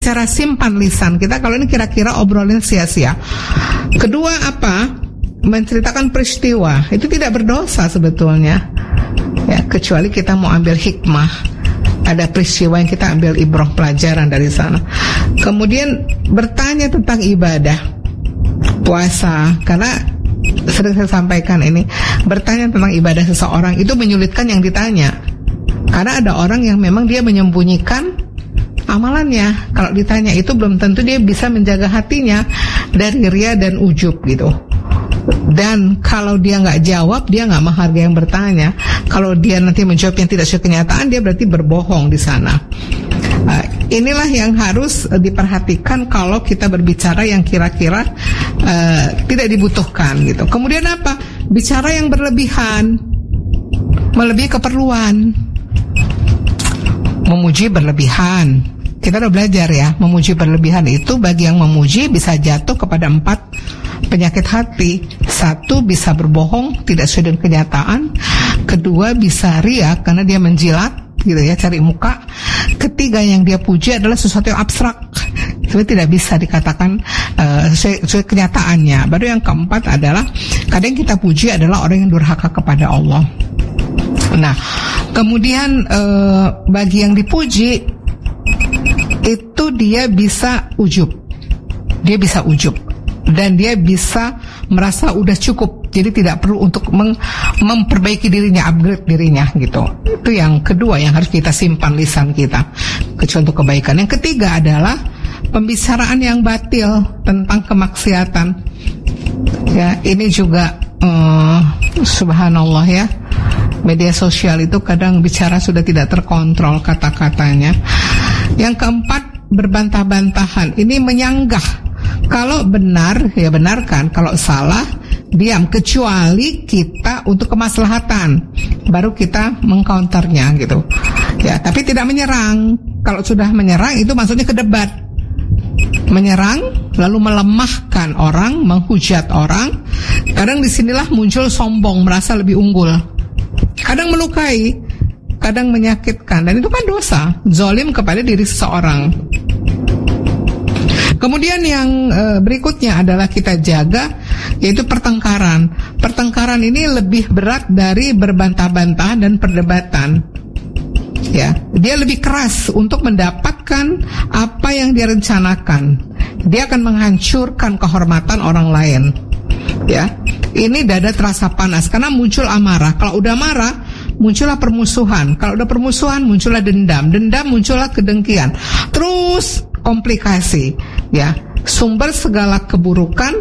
bicara simpan lisan kita kalau ini kira-kira obrolan sia-sia. Kedua apa? Menceritakan peristiwa itu tidak berdosa sebetulnya, ya, kecuali kita mau ambil hikmah, ada peristiwa yang kita ambil ibrah pelajaran dari sana. Kemudian bertanya tentang ibadah, puasa, karena sering saya sampaikan ini, bertanya tentang ibadah seseorang itu menyulitkan yang ditanya, karena ada orang yang memang dia menyembunyikan amalannya. Kalau ditanya itu belum tentu dia bisa menjaga hatinya dari ria dan ujub gitu. Dan kalau dia nggak jawab, dia nggak menghargai yang bertanya. Kalau dia nanti menjawab yang tidak sesuai kenyataan, dia berarti berbohong di sana. Inilah yang harus diperhatikan kalau kita berbicara yang kira-kira tidak dibutuhkan gitu. Kemudian apa? Bicara yang berlebihan, melebihi keperluan, memuji berlebihan. Kita udah belajar ya, memuji berlebihan itu bagi yang memuji bisa jatuh kepada 4 penyakit hati. 1, bisa berbohong, tidak sesuai dengan kenyataan. 2, bisa riak karena dia menjilat gitu ya, cari muka. 3, yang dia puji adalah sesuatu yang abstrak, itu tidak bisa dikatakan sesuai kenyataannya. Baru yang 4 adalah kadang kita puji adalah orang yang durhaka kepada Allah. Nah, kemudian bagi yang dipuji itu dia bisa ujub, dan dia bisa merasa udah cukup, jadi tidak perlu untuk memperbaiki dirinya, upgrade dirinya gitu. Itu yang kedua yang harus kita simpan lisan kita, kecuali untuk kebaikan. Yang ketiga adalah pembicaraan yang batil tentang kemaksiatan. Ya, ini juga subhanallah ya, media sosial itu kadang bicara sudah tidak terkontrol kata-katanya. Yang keempat, berbantah-bantahan. Ini menyanggah. Kalau benar, ya benarkan. Kalau salah, diam. Kecuali kita untuk kemaslahatan, baru kita mengcounternya gitu. Ya, tapi tidak menyerang. Kalau sudah menyerang, itu maksudnya ke debat. Menyerang, lalu melemahkan orang, menghujat orang. Kadang disinilah muncul sombong, merasa lebih unggul. Kadang melukai, kadang menyakitkan, dan itu kan dosa, zalim kepada diri seseorang. Kemudian yang berikutnya adalah kita jaga, yaitu pertengkaran. Pertengkaran ini lebih berat dari berbantah-bantahan dan perdebatan. Ya, dia lebih keras untuk mendapatkan apa yang dia rencanakan. Dia akan menghancurkan kehormatan orang lain. Ya, ini dada terasa panas karena muncul amarah. Kalau udah marah, muncullah permusuhan. Kalau udah permusuhan, muncullah dendam. Dendam, muncullah kedengkian. Terus komplikasi. Ya, sumber segala keburukan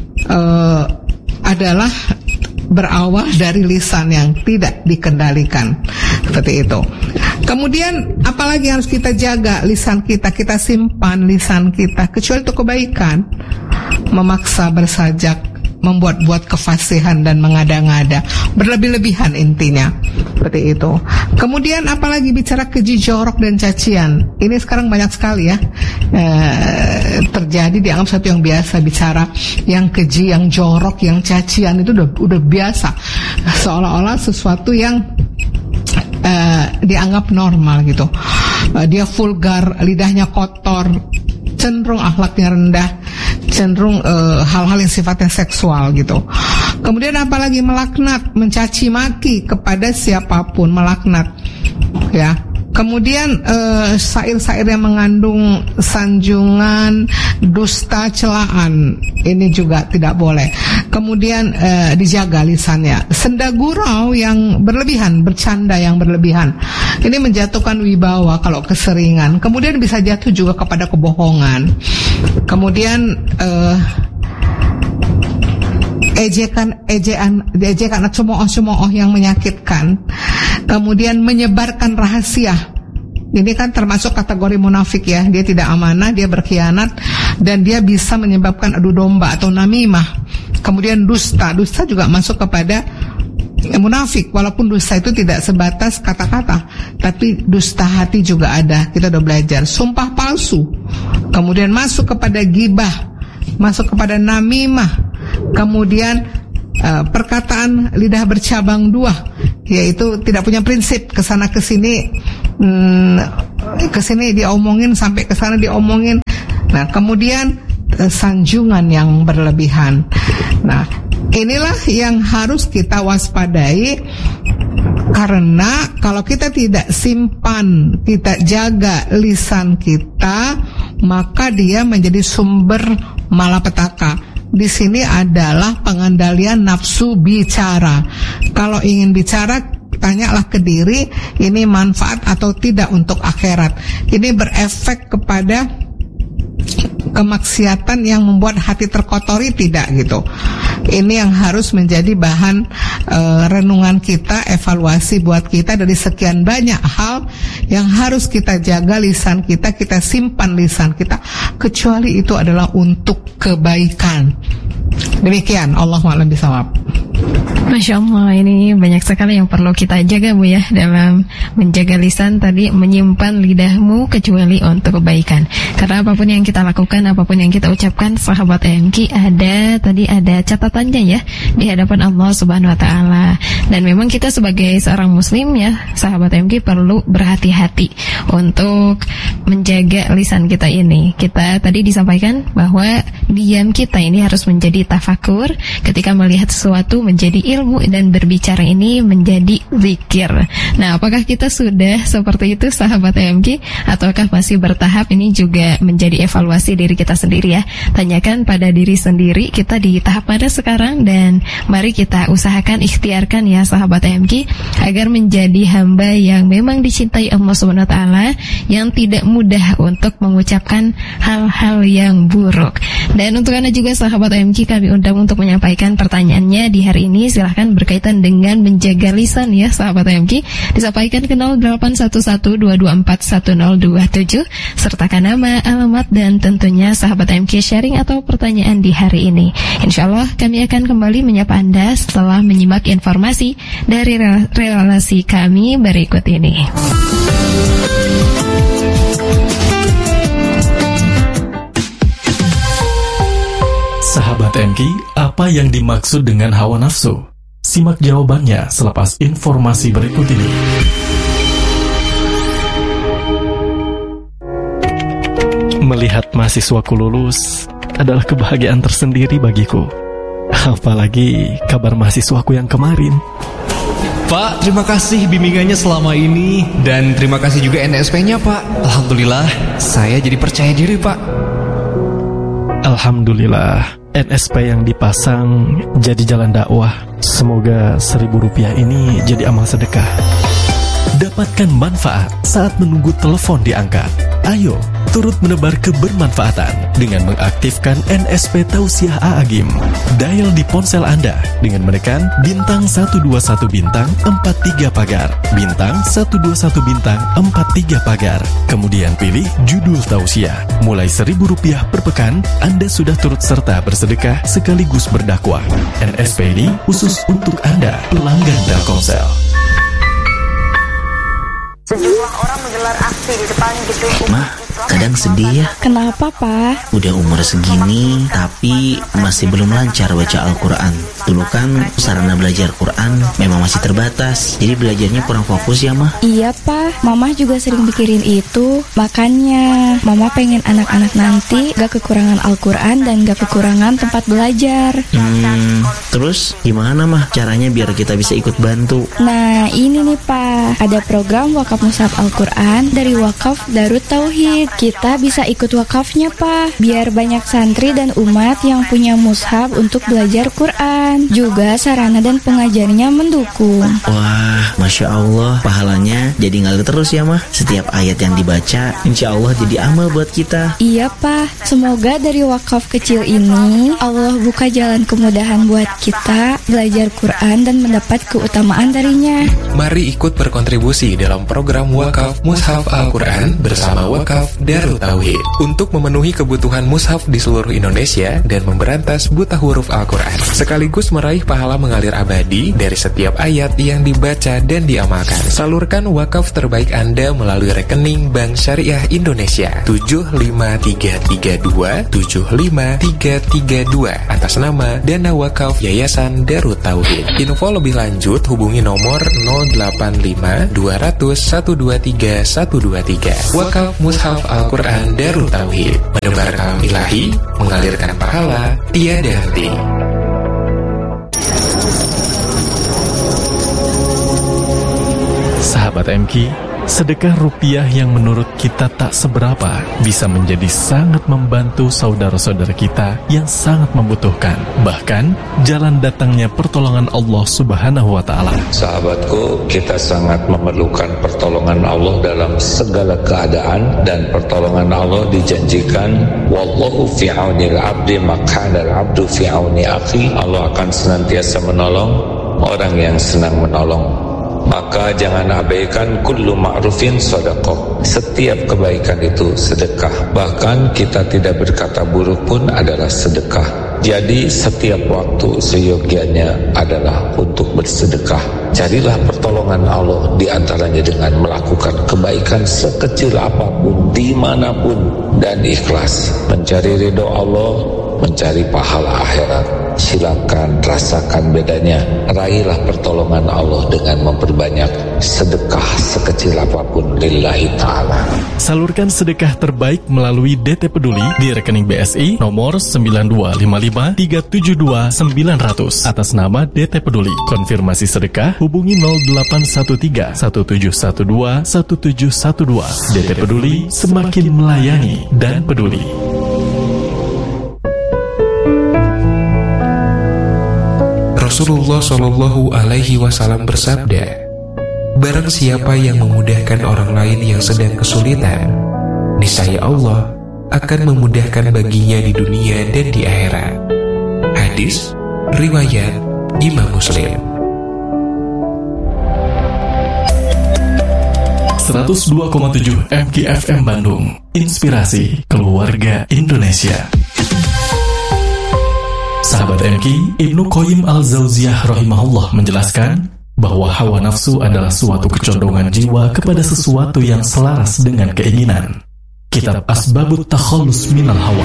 adalah berawal dari lisan yang tidak dikendalikan. Seperti itu. Kemudian apalagi harus kita jaga lisan kita simpan lisan kita, kecuali untuk kebaikan. Memaksa bersajak, membuat-buat kefasihan dan mengada-ngada, berlebih-lebihan intinya. Seperti itu. Kemudian apalagi bicara keji, jorok dan cacian. Ini sekarang banyak sekali ya terjadi, dianggap satu yang biasa. Bicara yang keji, yang jorok, yang cacian itu udah biasa, seolah-olah sesuatu yang dianggap normal gitu. Dia vulgar, lidahnya kotor, cenderung akhlaknya rendah, cenderung hal-hal yang sifatnya seksual gitu. Kemudian apalagi melaknat, mencaci maki kepada siapapun, melaknat ya. Kemudian syair-syair yang mengandung sanjungan, dusta, celaan, ini juga tidak boleh. Kemudian dijaga lisannya. Senda gurau yang berlebihan, bercanda yang berlebihan, ini menjatuhkan wibawa kalau keseringan. Kemudian bisa jatuh juga kepada kebohongan. Kemudian ejekan cemooh yang menyakitkan. Kemudian menyebarkan rahasia. Ini kan termasuk kategori munafik ya. Dia tidak amanah, dia berkhianat, dan dia bisa menyebabkan adu domba atau namimah. Kemudian dusta juga masuk kepada munafik. Walaupun dusta itu tidak sebatas kata-kata, tapi dusta hati juga ada. Kita udah belajar. Sumpah palsu. Kemudian masuk kepada gibah, masuk kepada namimah. Kemudian perkataan lidah bercabang dua, yaitu tidak punya prinsip, kesana kesini diomongin, sampai kesana diomongin, Nah, kemudian sanjungan yang berlebihan. Nah, inilah yang harus kita waspadai, karena kalau kita tidak simpan, kita jaga lisan kita, maka dia menjadi sumber malapetaka. Di sini adalah pengendalian nafsu bicara. Kalau ingin bicara, tanyalah ke diri, ini manfaat atau tidak untuk akhirat. Ini berefek kepada kemaksiatan yang membuat hati terkotori, tidak gitu. Ini yang harus menjadi bahan renungan kita, evaluasi buat kita. Dari sekian banyak hal yang harus kita jaga lisan kita, kita simpan lisan kita, kecuali itu adalah untuk kebaikan. Demikian, Allahu a'lam bishawab. Masya Allah, ini banyak sekali yang perlu kita jaga, Bu, ya, dalam menjaga lisan tadi, menyimpan lidahmu kecuali untuk kebaikan. Karena apapun yang kita lakukan, apapun yang kita ucapkan, sahabat AMQ, ada catatannya ya di hadapan Allah Subhanahu wa taala. Dan memang kita sebagai seorang muslim ya, sahabat AMQ, perlu berhati-hati untuk menjaga lisan kita ini. Kita tadi disampaikan bahwa diam kita ini harus menjadi tafakur, ketika melihat sesuatu menjadi ilmu, dan berbicara ini menjadi zikir. Nah, apakah kita sudah seperti itu, sahabat AMQ, ataukah masih bertahap? Ini juga menjadi evaluasi diri kita sendiri ya. Tanyakan pada diri sendiri, kita di tahap mana sekarang, dan mari kita usahakan, ikhtiarkan ya sahabat AMQ, agar menjadi hamba yang memang dicintai Allah Subhanahu wa taala, yang tidak mudah untuk mengucapkan hal-hal yang buruk. Dan untuk Anda juga sahabat AMQ, kami undang untuk menyampaikan pertanyaannya di hari ini. Silahkan berkaitan dengan menjaga lisan ya sahabat AMQ, disampaikan ke 081122411027, sertakan nama, alamat, dan tentunya sahabat AMQ sharing atau pertanyaan di hari ini. Insya Allah kami akan kembali menyapa Anda setelah menyimak informasi dari relasi kami berikut ini. Sahabat AMQ, apa yang dimaksud dengan hawa nafsu? Simak jawabannya selepas informasi berikut ini. Melihat mahasiswaku lulus adalah kebahagiaan tersendiri bagiku. Apalagi kabar mahasiswaku yang kemarin. Pak, terima kasih bimbingannya selama ini. Dan terima kasih juga NSP-nya, Pak. Alhamdulillah, saya jadi percaya diri, Pak. Alhamdulillah, NSP yang dipasang jadi jalan dakwah. Semoga Rp1.000 ini jadi amal sedekah. Dapatkan manfaat saat menunggu telepon diangkat. Ayo, turut menebar kebermanfaatan dengan mengaktifkan NSP Tausiah A'agim. Dial di ponsel Anda dengan menekan bintang 121 bintang 43 pagar, bintang 121 bintang 43 pagar. Kemudian pilih judul Tausiah. Mulai Rp1.000 per pekan, Anda sudah turut serta bersedekah sekaligus berdakwah. NSP ini khusus untuk Anda, pelanggan Telkomsel. Sejumlah orang menggelar aksi di depan gedung Mah, kadang sedih ya. Kenapa, Pak? Udah umur segini, tapi masih belum lancar baca Al-Quran. Dulu kan sarana belajar Quran memang masih terbatas, jadi belajarnya kurang fokus ya, Mah. Iya, Pak. Mama juga sering pikirin itu. Makanya, Mama pengen anak-anak nanti gak kekurangan Al-Quran dan gak kekurangan tempat belajar. Terus gimana, Mah, caranya biar kita bisa ikut bantu? Nah, ini nih, Pak. Ada program wakaf mushaf Al-Quran dari Wakaf Darut Tauhid. Kita bisa ikut wakafnya, Pak, biar banyak santri dan umat yang punya mushaf untuk belajar Quran. Juga sarana dan pengajarnya mendukung. Wah, Masya Allah, pahalanya jadi ngalir terus ya, Mah. Setiap ayat yang dibaca, insya Allah jadi amal buat kita. Iya, Pak. Semoga dari wakaf kecil ini Allah buka jalan kemudahan buat kita belajar Quran dan mendapat keutamaan darinya. Mari ikut berkontribusi dalam program Wakaf Mushaf Al-Quran bersama Wakaf Darut Tauhid untuk memenuhi kebutuhan mushaf di seluruh Indonesia dan memberantas buta huruf Al-Quran, sekaligus meraih pahala mengalir abadi dari setiap ayat yang dibaca dan diamalkan. Salurkan wakaf terbaik Anda melalui rekening Bank Syariah Indonesia 75332 75332 atas nama Dana Wakaf Wakaf Yayasan Darut Tauhid. Info lebih lanjut hubungi nomor 085 200 123 123. Wakaf Mushaf Al-Quran Darut Tauhid, menebar kalam ilahi, mengalirkan pahala tiada henti. Sahabat MQ, sedekah rupiah yang menurut kita tak seberapa bisa menjadi sangat membantu saudara-saudara kita yang sangat membutuhkan. Bahkan, jalan datangnya pertolongan Allah Subhanahu wa Ta'ala. Sahabatku, kita sangat memerlukan pertolongan Allah dalam segala keadaan, dan pertolongan Allah dijanjikan, wallahu fi aunil abdi makana al-abdu fi auni akhi. Allah akan senantiasa menolong orang yang senang menolong. Maka jangan abaikan kullu ma'rufin sedekah. Setiap kebaikan itu sedekah. Bahkan kita tidak berkata buruk pun adalah sedekah. Jadi setiap waktu seyogianya adalah untuk bersedekah. Carilah pertolongan Allah di antaranya dengan melakukan kebaikan sekecil apapun, dimanapun, dan ikhlas. Mencari ridho Allah, mencari pahala akhirat. Silakan rasakan bedanya. Raihlah pertolongan Allah dengan memperbanyak sedekah sekecil apapun lillahi ta'ala. Salurkan sedekah terbaik melalui DT Peduli di rekening BSI nomor 9255372900 atas nama DT Peduli. Konfirmasi sedekah hubungi 0813 1712 1712. DT Peduli, semakin melayani dan peduli. Rasulullah Shallallahu Alaihi Wasallam bersabda, barang siapa yang memudahkan orang lain yang sedang kesulitan, niscaya Allah akan memudahkan baginya di dunia dan di akhirat. Hadis riwayat Imam Muslim. 102,7 MKFM Bandung, inspirasi keluarga Indonesia. Sahabat MQ, Ibnu Qayyim Al-Jauziyah rahimahullah menjelaskan bahwa hawa nafsu adalah suatu kecondongan jiwa kepada sesuatu yang selaras dengan keinginan. Kitab Asbabut Takhallus Minal Hawa.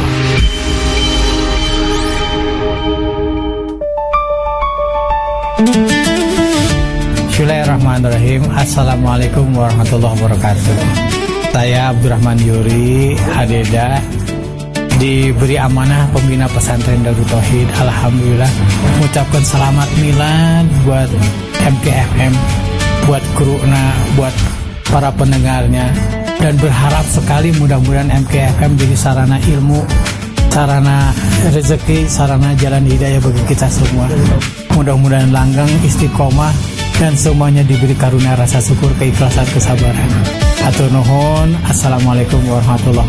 Bismillahirrahmanirrahim. Assalamualaikum warahmatullahi wabarakatuh. Saya Abdurrahman Yuri Hadeda, diberi amanah pembina pesantren Darut Tauhid. Alhamdulillah, mengucapkan selamat milad buat MKFM, buat kruna, buat para pendengarnya, dan berharap sekali mudah-mudahan MKFM jadi sarana ilmu, sarana rezeki, sarana jalan hidayah bagi kita semua. Mudah-mudahan langgeng, istiqomah, dan semuanya diberi karunia rasa syukur, keikhlasan, kesabaran. Atur nuhun. Assalamualaikum warahmatullahi